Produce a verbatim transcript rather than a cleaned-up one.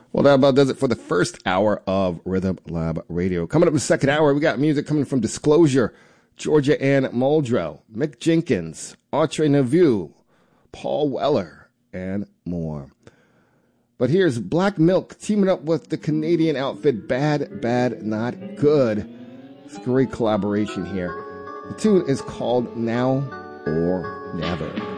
Well, that about does it for the first hour of Rhythm Lab Radio. Coming up in the second hour, we got music coming from Disclosure, Georgia Ann Muldrow, Mick Jenkins, Audrey Neveu, Paul Weller, and more. But here's Black Milk teaming up with the Canadian outfit Bad, Bad, Not Good. It's a great collaboration here. The tune is called Now or Never.